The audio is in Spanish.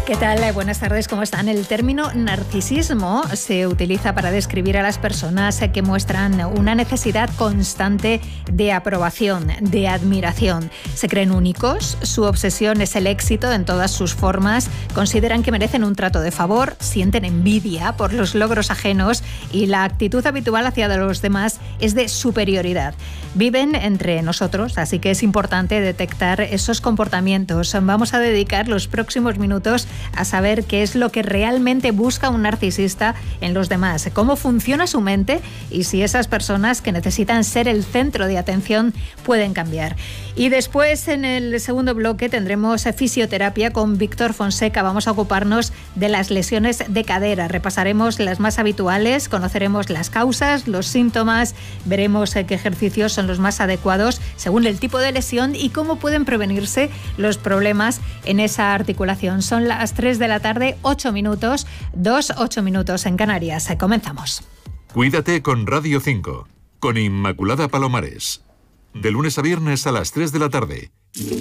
¿Qué tal? Buenas tardes, ¿cómo están? El término narcisismo se utiliza para describir a las personas que muestran una necesidad constante de aprobación, de admiración. Se creen únicos, su obsesión es el éxito en todas sus formas, consideran que merecen un trato de favor, sienten envidia por los logros ajenos y la actitud habitual hacia los demás es de superioridad. Viven entre nosotros, así que es importante detectar esos comportamientos. Vamos a dedicar los próximos minutos a saber qué es lo que realmente busca un narcisista en los demás, cómo funciona su mente y si esas personas que necesitan ser el centro de atención pueden cambiar. Y después, en el segundo bloque, tendremos fisioterapia con Víctor Fonseca. Vamos a ocuparnos de las lesiones de cadera. Repasaremos las más habituales, conoceremos las causas, los síntomas, veremos qué ejercicios son los más adecuados según el tipo de lesión y cómo pueden prevenirse los problemas en esa articulación. Son las 3 de la tarde, 8 minutos, 8 minutos en Canarias. Comenzamos. Cuídate con Radio 5, con Inmaculada Palomares. De lunes a viernes a las 3 de la tarde.